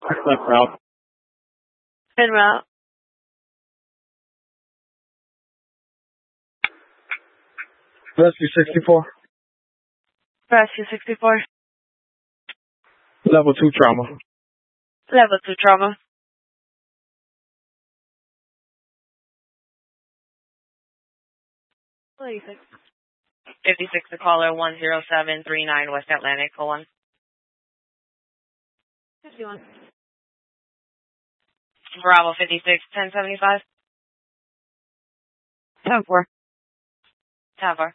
Left route. En route. Rescue 64. Rescue 64. Level 2 trauma. Level 2 trauma. Please. 56 to caller 10739 West Atlantic. Hold on. 51. Bravo 56 1075. 10-4. 10-4.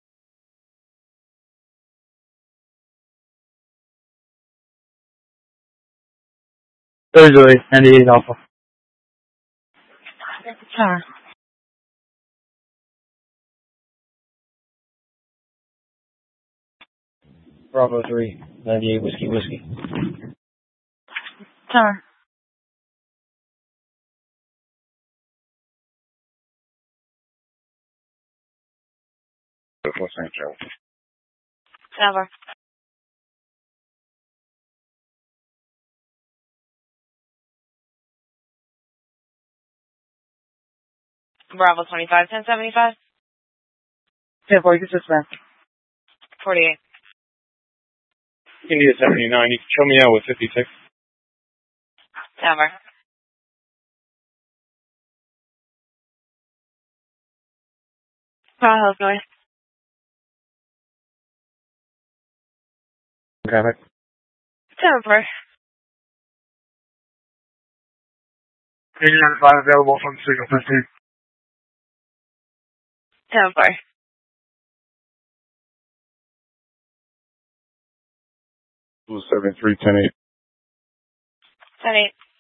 Thursday, 98 Alpha. Sure. Bravo 3, 98 Whiskey. Sure. St. Joe. 10-4. Bravo 25 1075. 10-4, you can suspend. 48. You need a 79. You can show me out with 56. 10-4. Bravo North. Got it. 10-4. 89.5 available from Signal 15. 10-4. 273, 10-8. 10-8.